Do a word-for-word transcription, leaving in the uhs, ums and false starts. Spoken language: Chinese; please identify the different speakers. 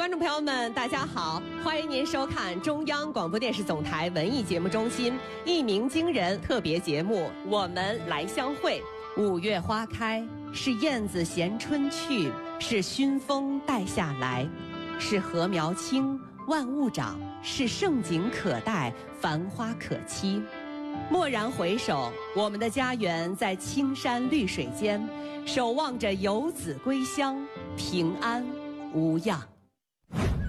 Speaker 1: 观众朋友们，大家好，欢迎您收看中央广播电视总台文艺节目中心《一鸣惊人》特别节目《我们来相会》。五月花开，是燕子衔春去，是熏风带夏来，是禾苗青，万物长，是盛景可待，繁花可期。蓦然回首，我们的家园在青山绿水间，守望着游子归乡，平安无恙。